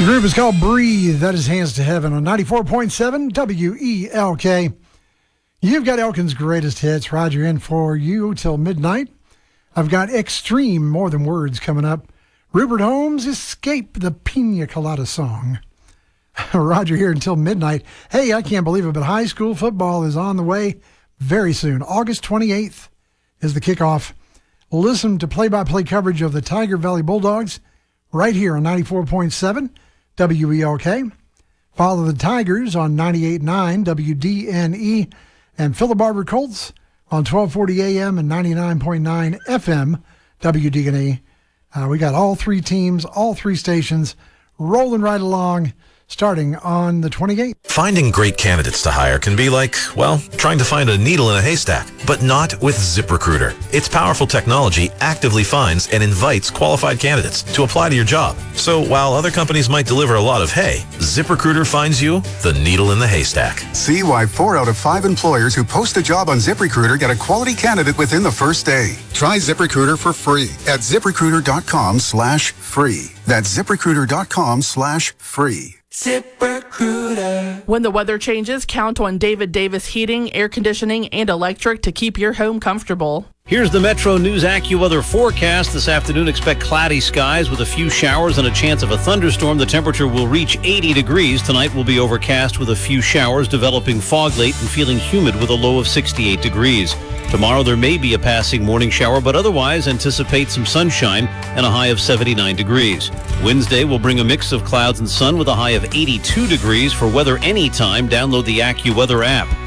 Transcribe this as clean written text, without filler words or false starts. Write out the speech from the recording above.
The group is called Breathe. That is Hands to Heaven on 94.7 WELK. You've got Elkin's greatest hits. Roger in for you till midnight. I've got Extreme, More Than Words coming up. Rupert Holmes, Escape, the Pina Colada song. Roger here until midnight. Hey, I can't believe it, but high school football is on the way very soon. August 28th is the kickoff. Listen to play-by-play coverage of the Tiger Valley Bulldogs right here on 94.7 WELK. Follow the Tigers on 98.9 WDNE and Philip Barber Colts on 1240 AM and 99.9 FM WDNE. We got all three teams, all three stations rolling right along, starting on the 28th. Finding great candidates to hire can be like, well, trying to find a needle in a haystack, but not with ZipRecruiter. Its powerful technology actively finds and invites qualified candidates to apply to your job. So while other companies might deliver a lot of hay, ZipRecruiter finds you the needle in the haystack. See why 4 out of 5 employers who post a job on ZipRecruiter get a quality candidate within the first day. Try ZipRecruiter for free at ZipRecruiter.com/free. That's ZipRecruiter.com/free. ZipRecruiter. When the weather changes, count on David Davis Heating, Air Conditioning, and Electric to keep your home comfortable. Here's the Metro News AccuWeather forecast. This afternoon, expect cloudy skies with a few showers and a chance of a thunderstorm. The temperature will reach 80 degrees. Tonight will be overcast with a few showers, developing fog late and feeling humid with a low of 68 degrees. Tomorrow, there may be a passing morning shower, but otherwise anticipate some sunshine and a high of 79 degrees. Wednesday will bring a mix of clouds and sun with a high of 82 degrees. For weather anytime, download the AccuWeather app.